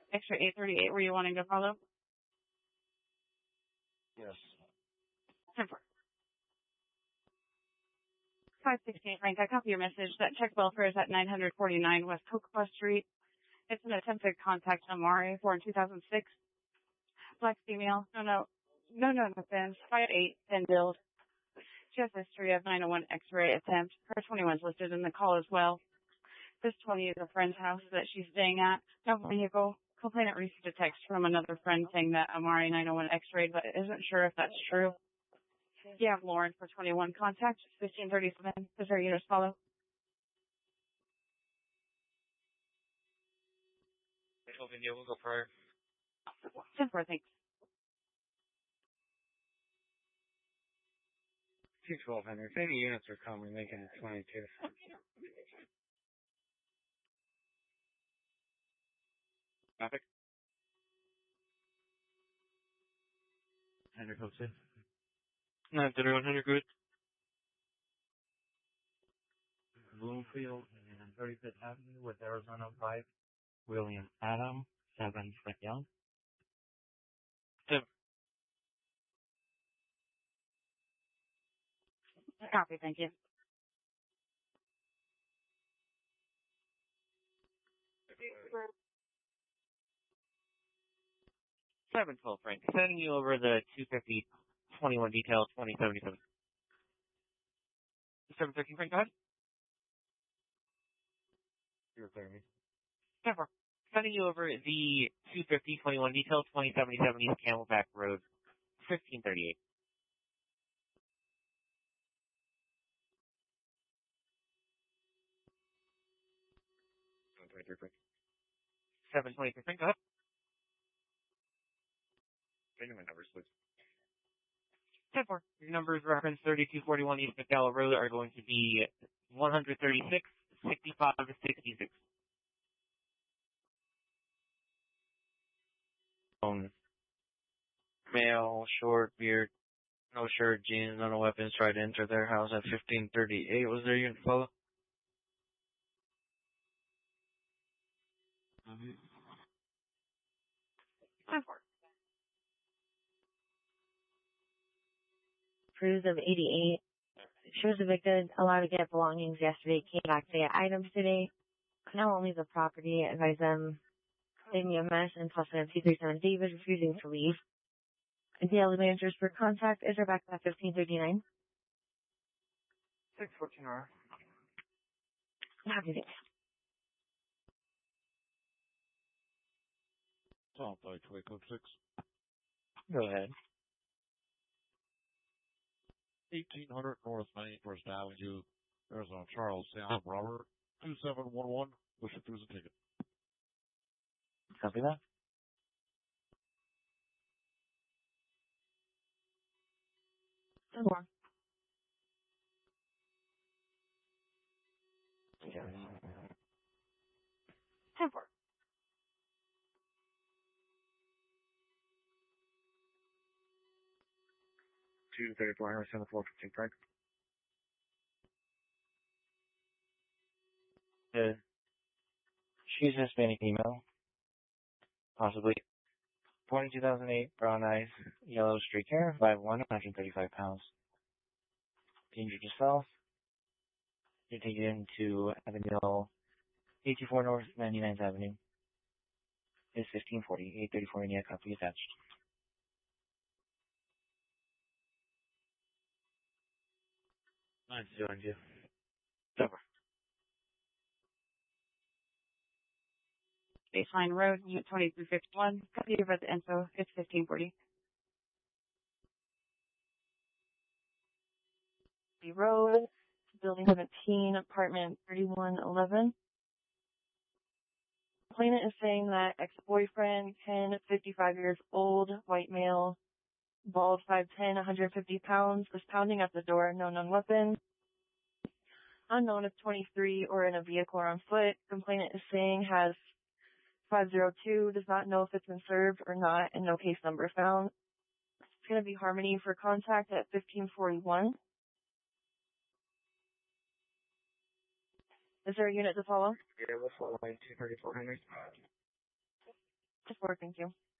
Extra 838, were you wanting to follow? Yes. 10-4. 568 Frank, I copy your message. That check welfare is at 949 West Cocoa Street. It's an attempted contact Amari for 2006. Black female. No, offense. 5'8", 10 build. She has a history of 901 X-ray attempt. Her 21's listed in the call as well. This 20 is a friend's house that she's staying at. No vehicle. Complainant received a text from another friend saying that Amari 901 X-rayed, but isn't sure if that's true. You have Lauren for 21 contact, 1537. Does her units follow? We'll go prior. 10-4, thanks. 21200. If any units are coming, making it 22. Traffic. 100 hooks in. 93100, good. Bloomfield and 35th Avenue with Arizona 5. William Adam, 7 Frank Young. 7. Copy, thank you. Seven 12 Frank. Sending you over the 250 21 detail 2077. 713 Frank, go ahead. You're clearing me. 10-4. Sending you over the 250 21 detail 2077 East Camelback Road, 1538. 723 Frank, go ahead. Give me my numbers, please. 10-4. Your numbers reference 3241 East McDowell Road are going to be 136, 65, 66. Male, short, beard, no shirt, jeans, no weapons, tried to enter their house at 1538. Was there unit follow? Mm-hmm. 10-4. Cruise of 88. She was evicted, allowed to get belongings yesterday, came back to get items today. Now won't leave the property. Advise them leaving me a mess and plus an 237 David refusing to leave. Daily managers for contact is back at 1539. 614 hour. Happy days. Tom, 6. Go ahead. 1800 North Main First Avenue, Arizona Charles Sam Robert, 2711, Bishop Cruise and ticket. Copy that. Some more. 10-4. 234 415 Frank. She's a Hispanic female. Possibly. 2008, brown eyes, yellow streak hair, 5'1", 135 pounds. Injured yourself. You're taken into Avenue 84 North 99th Avenue. It's 1540, 834 India, copy attached. Nice to join you. Over. Baseline Road, Unit 2351. Copy over the info. It's 1540. The road, building 17, apartment 3111. Complainant is saying that ex-boyfriend, Ken, 55 years old, white male, bald, 5'10", 150 pounds, was pounding at the door, no known weapon. Unknown if 23 or in a vehicle or on foot. Complainant is saying has 502, does not know if it's been served or not, and no case number found. It's going to be Harmony for contact at 1541. Is there a unit to follow? Yeah, we'll follow 23400. Just work, thank you.